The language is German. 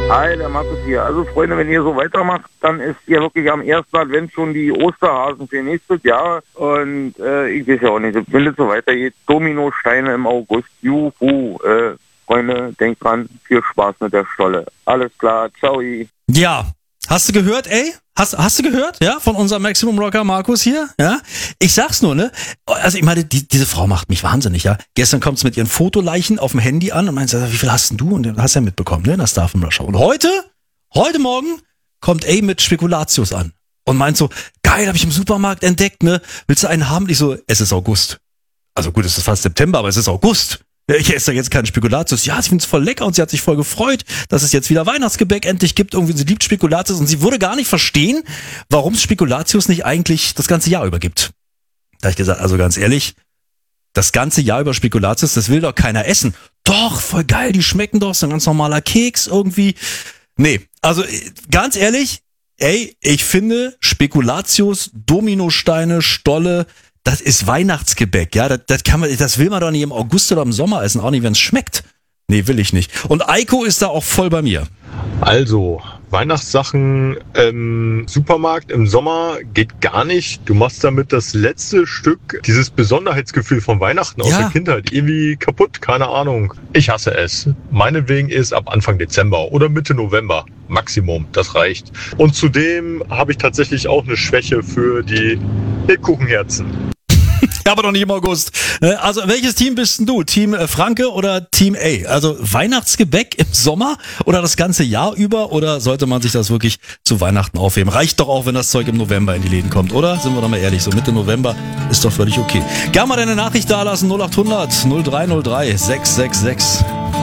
Hi, der Markus hier. Also Freunde, wenn ihr so weitermacht, dann ist ihr wirklich am ersten Advent schon die Osterhasen für nächstes Jahr. Und ich weiß ja auch nicht, wenn es so weitergeht, Dominosteine im August. Juhu. Freunde, denkt dran, viel Spaß mit der Stolle. Alles klar, ciao. Ja, hast du gehört, ey? Hast du gehört, ja, von unserem Maximum Rocker Markus hier, ja? Ich sag's nur, ne? Also ich meine, diese Frau macht mich wahnsinnig, ja? Gestern kommt's mit ihren Fotoleichen auf dem Handy an und meint, wie viel hast denn du? Und du hast ja mitbekommen, ne, in der Star vom Rusher. Und heute Morgen kommt mit Spekulatius an und meint so, geil, hab ich im Supermarkt entdeckt, ne? Willst du einen haben? Ich so, es ist August. Also gut, es ist fast September, aber es ist August. Ich esse da jetzt keinen Spekulatius. Ja, ich find's voll lecker und sie hat sich voll gefreut, dass es jetzt wieder Weihnachtsgebäck endlich gibt. Irgendwie, sie liebt Spekulatius und sie würde gar nicht verstehen, warum es Spekulatius nicht eigentlich das ganze Jahr über gibt. Da hab ich gesagt, also ganz ehrlich, das ganze Jahr über Spekulatius, das will doch keiner essen. Doch, voll geil, die schmecken doch, so ein ganz normaler Keks irgendwie. Nee, also ganz ehrlich, ey, ich finde Spekulatius, Dominosteine, Stolle, das ist Weihnachtsgebäck, ja, das will man doch nicht im August oder im Sommer essen, auch nicht, wenn es schmeckt. Nee, will ich nicht. Und Eiko ist da auch voll bei mir. Also, Weihnachtssachen im Supermarkt im Sommer geht gar nicht. Du machst damit das letzte Stück, dieses Besonderheitsgefühl von Weihnachten aus der Kindheit irgendwie kaputt, keine Ahnung. Ich hasse es. Meinetwegen ist ab Anfang Dezember oder Mitte November Maximum, das reicht. Und zudem habe ich tatsächlich auch eine Schwäche für die Lebkuchenherzen. Aber doch nicht im August. Also welches Team bist denn du? Team Franke oder Team A? Also Weihnachtsgebäck im Sommer oder das ganze Jahr über? Oder sollte man sich das wirklich zu Weihnachten aufheben? Reicht doch auch, wenn das Zeug im November in die Läden kommt, oder? Sind wir doch mal ehrlich, so Mitte November ist doch völlig okay. Gerne mal deine Nachricht da lassen, 0800 0303 666.